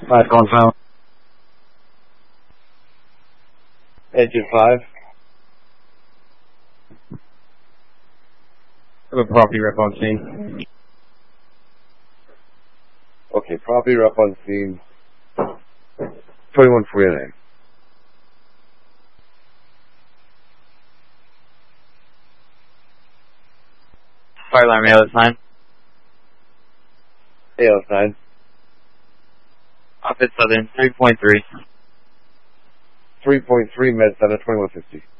5 calling final. Engine 5. I have a property rep on scene. Okay, property rep on scene. 21 for your name. Fire alarm ALS 9. ALS 9. Office Southern 3.3. 3.3 med center 2150.